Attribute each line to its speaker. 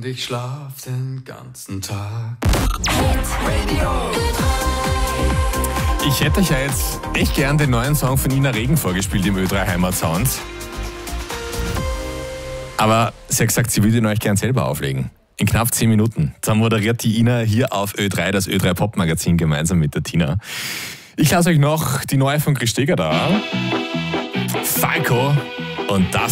Speaker 1: und ich schlaf den ganzen Tag.
Speaker 2: Ich hätte euch ja jetzt echt gern den neuen Song von Ina Regen vorgespielt im Ö3 Heimatsound. Aber sie hat gesagt, sie würde ihn euch gern selber auflegen. In knapp 10 Minuten. Dann moderiert die Ina hier auf Ö3 das Ö3 Pop Magazin gemeinsam mit der Tina. Ich lasse euch noch die neue von Chris Steger da. Falco. Und das